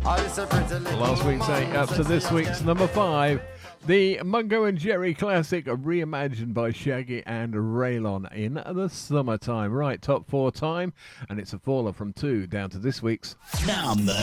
Last week's 8 up to this week's number 5. The Mungo and Jerry classic, reimagined by Shaggy and Raylon in the summertime. Right, top 4 time, and it's a faller from 2 down to this week's Number